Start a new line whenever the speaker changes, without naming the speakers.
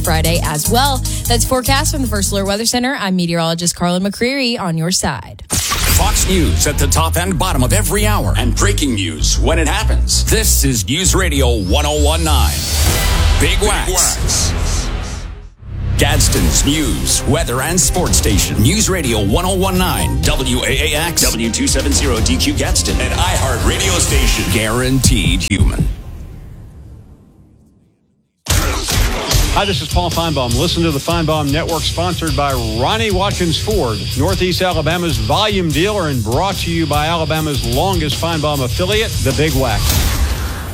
Friday as well. That's forecast from the First Alert Weather Center. I'm meteorologist Carlin McCreary on your side.
Fox News at the top and bottom of every hour, and breaking news when it happens. This is News Radio 1019. Big Wax. Gadsden's news, weather, and sports station. News Radio 1019, WAAX, W270 DQ Gadsden, and iHeart Radio Station. Guaranteed human.
Hi, this is Paul Feinbaum. Listen to the Feinbaum Network, sponsored by Ronnie Watkins Ford, Northeast Alabama's volume dealer, and brought to you by Alabama's longest Feinbaum affiliate, the Big Wax.